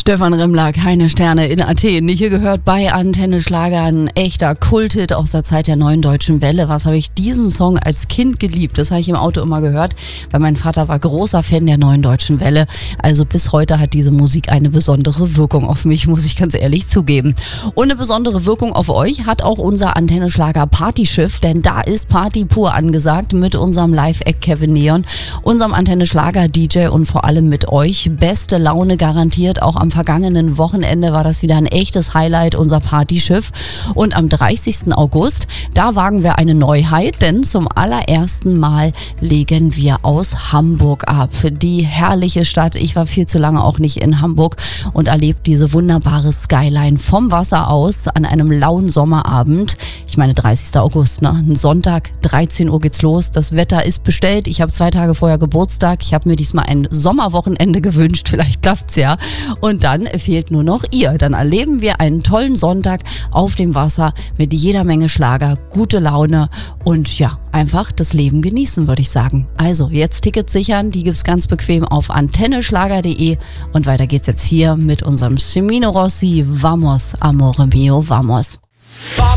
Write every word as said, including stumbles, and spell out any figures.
Stefan Remmler, keine Sterne in Athen. Hier gehört bei Antenne Schlager ein echter Kulthit aus der Zeit der Neuen Deutschen Welle. Was habe ich diesen Song als Kind geliebt? Das habe ich im Auto immer gehört, weil mein Vater war großer Fan der Neuen Deutschen Welle. Also bis heute hat diese Musik eine besondere Wirkung auf mich, muss ich ganz ehrlich zugeben. Und eine besondere Wirkung auf euch hat auch unser Antenne Schlager Partyschiff, denn da ist Party pur angesagt mit unserem Live-Act Kevin Neon, unserem Antenne Schlager D J und vor allem mit euch. Beste Laune garantiert. Auch am vergangenen Wochenende war das wieder ein echtes Highlight, unser Partyschiff. Und am dreißigsten August, da wagen wir eine Neuheit, denn zum allerersten Mal legen wir aus Hamburg ab. Die herrliche Stadt. Ich war viel zu lange auch nicht in Hamburg und erlebt diese wunderbare Skyline vom Wasser aus an einem lauen Sommerabend. Ich meine dreißigsten August, ne? Ein Sonntag, dreizehn Uhr geht's los. Das Wetter ist bestellt. Ich habe zwei Tage vorher Geburtstag. Ich habe mir diesmal ein Sommerwochenende gewünscht. Vielleicht klapft's ja. Und dann fehlt nur noch ihr. Dann erleben wir einen tollen Sonntag auf dem Wasser mit jeder Menge Schlager, gute Laune und ja, einfach das Leben genießen, würde ich sagen. Also jetzt Tickets sichern, die gibt's ganz bequem auf antenne schlager punkt de und weiter geht's jetzt hier mit unserem Semino Rossi. Vamos, amore mio, vamos.